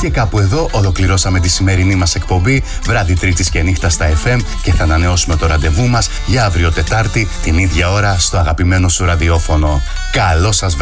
Και κάπου εδώ ολοκληρώσαμε τη σημερινή μας εκπομπή, βράδυ Τρίτης και νύχτα στα FM, και θα ανανεώσουμε το ραντεβού μας για αύριο Τετάρτη την ίδια ώρα στο αγαπημένο σου ραδιόφωνο. Καλό σας βράδυ.